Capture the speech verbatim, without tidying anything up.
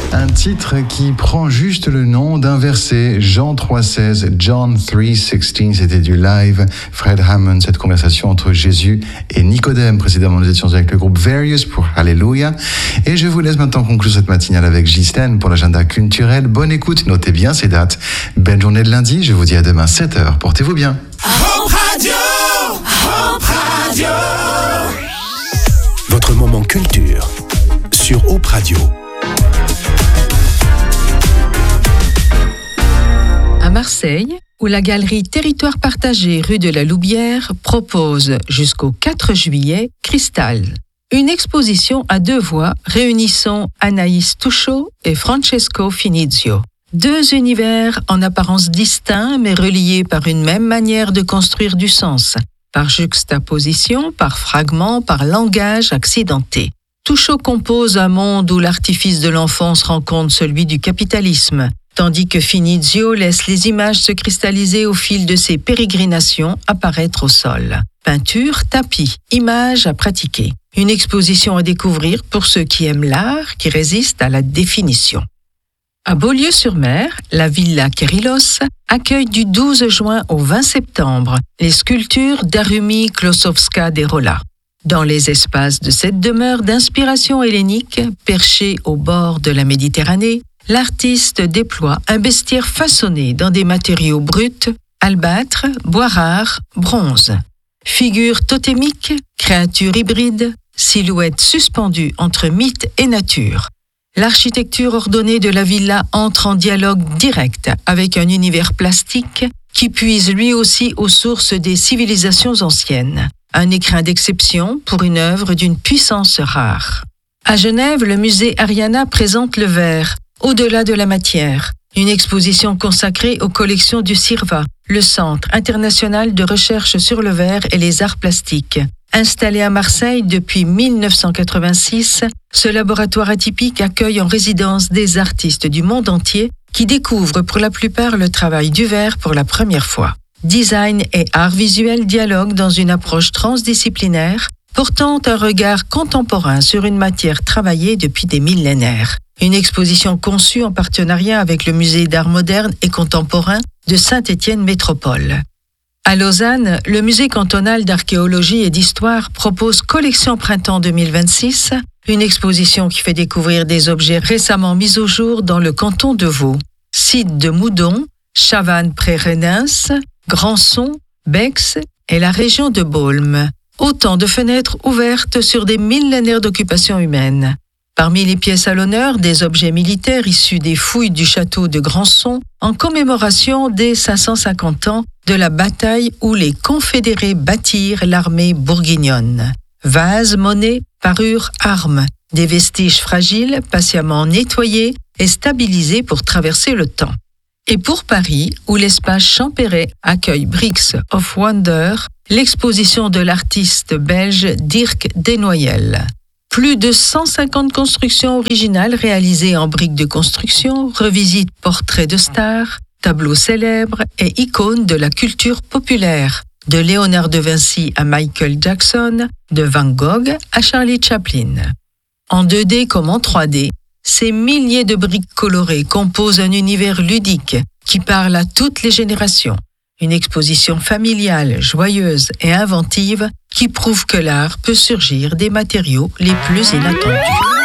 Un titre qui prend juste le nom d'un verset, Jean trois seize, John three sixteen, c'était du live, Fred Hammond, cette conversation entre Jésus et Nicodème. Précédemment, nous étions avec le groupe Various pour Alléluia. Et je vous laisse maintenant conclure cette matinale avec Ghislaine pour l'agenda culturel. Bonne écoute, notez bien ces dates. Belle journée de lundi, je vous dis à demain sept heures. Portez-vous bien. Hope Radio, Hope Radio. Votre moment culture sur Hope Radio. À Marseille, où la galerie Territoire Partagé rue de la Loubière propose jusqu'au quatre juillet Cristal, une exposition à deux voix réunissant Anaïs Touchot et Francesco Finizio. Deux univers en apparence distincts mais reliés par une même manière de construire du sens, par juxtaposition, par fragments, par langage accidenté. Touchot compose un monde où l'artifice de l'enfance rencontre celui du capitalisme, tandis que Finizio laisse les images se cristalliser au fil de ses pérégrinations apparaître au sol. Peinture, tapis, images à pratiquer. Une exposition à découvrir pour ceux qui aiment l'art, qui résiste à la définition. À Beaulieu-sur-Mer, la Villa Kerylos accueille du douze juin au vingt septembre les sculptures d'Arumi Klosowska-Derola. Dans les espaces de cette demeure d'inspiration hellénique, perchée au bord de la Méditerranée, l'artiste déploie un bestiaire façonné dans des matériaux bruts, albâtre, bois rare, bronze. Figures totémiques, créatures hybrides, silhouettes suspendues entre mythe et nature. L'architecture ordonnée de la villa entre en dialogue direct avec un univers plastique qui puise lui aussi aux sources des civilisations anciennes. Un écrin d'exception pour une œuvre d'une puissance rare. À Genève, le musée Ariana présente le verre, au-delà de la matière, une exposition consacrée aux collections du CIRVA, le Centre international de recherche sur le verre et les arts plastiques. Installé à Marseille depuis mille neuf cent quatre-vingt-six, ce laboratoire atypique accueille en résidence des artistes du monde entier qui découvrent pour la plupart le travail du verre pour la première fois. Design et art visuel dialoguent dans une approche transdisciplinaire, portant un regard contemporain sur une matière travaillée depuis des millénaires. Une exposition conçue en partenariat avec le Musée d'art moderne et contemporain de Saint-Étienne Métropole. À Lausanne, le Musée cantonal d'archéologie et d'histoire propose Collection Printemps deux mille vingt-six, une exposition qui fait découvrir des objets récemment mis au jour dans le canton de Vaud. Sites de Moudon, Chavannes-près-Renens, Grandson, Bex et la région de Baulmes. Autant de fenêtres ouvertes sur des millénaires d'occupation humaine. Parmi les pièces à l'honneur, des objets militaires issus des fouilles du château de Grandson en commémoration des cinq cent cinquante ans de la bataille où les confédérés battirent l'armée bourguignonne. Vases, monnaies, parures, armes, des vestiges fragiles, patiemment nettoyés et stabilisés pour traverser le temps. Et pour Paris, où l'espace Champéret accueille Bricks of Wonder, l'exposition de l'artiste belge Dirk Desnoyelles. Plus de cent cinquante constructions originales réalisées en briques de construction revisitent portraits de stars, tableaux célèbres et icônes de la culture populaire, de Léonard de Vinci à Michael Jackson, de Van Gogh à Charlie Chaplin. En deux D comme en trois D, ces milliers de briques colorées composent un univers ludique qui parle à toutes les générations. Une exposition familiale, joyeuse et inventive qui prouve que l'art peut surgir des matériaux les plus inattendus.